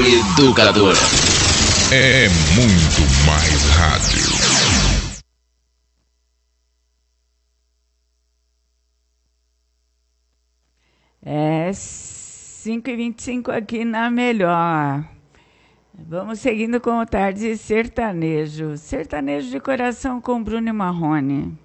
Educadora. É muito mais rádio. É 5h25 aqui na Melhor. Vamos seguindo com o Tarde Sertanejo. Sertanejo de coração com Bruno e Marrone.